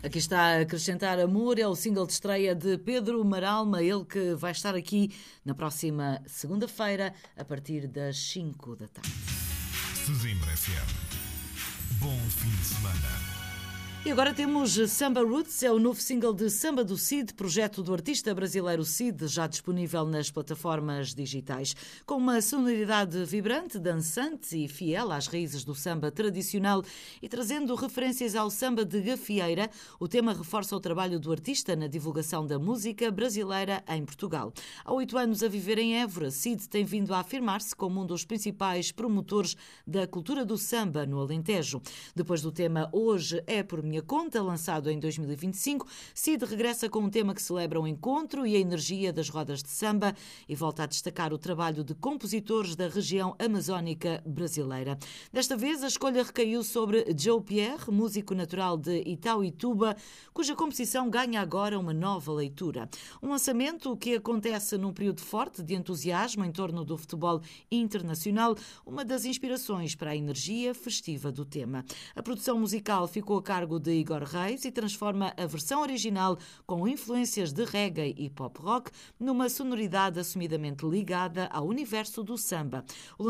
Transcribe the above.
Aqui está a Acrescentar Amor, é o single de estreia de Pedro Maralma, ele que vai estar aqui na próxima segunda-feira, a partir das 5 da tarde. Sesimbra FM. Bom fim de semana. E agora temos Samba Roots, é o novo single de Samba do Cid, projeto do artista brasileiro Cid, já disponível nas plataformas digitais. Com uma sonoridade vibrante, dançante e fiel às raízes do samba tradicional e trazendo referências ao samba de gafieira, o tema reforça o trabalho do artista na divulgação da música brasileira em Portugal. Há 8 anos a viver em Évora, Cid tem vindo a afirmar-se como um dos principais promotores da cultura do samba no Alentejo. Depois do tema Hoje é por Minha Conta, lançado em 2025, Cid regressa com um tema que celebra o encontro e a energia das rodas de samba e volta a destacar o trabalho de compositores da região amazónica brasileira. Desta vez, a escolha recaiu sobre Joe Pierre, músico natural de Itaúituba, cuja composição ganha agora uma nova leitura. Um lançamento que acontece num período forte de entusiasmo em torno do futebol internacional, uma das inspirações para a energia festiva do tema. A produção musical ficou a cargo de Igor Reis e transforma a versão original com influências de reggae e pop rock numa sonoridade assumidamente ligada ao universo do samba.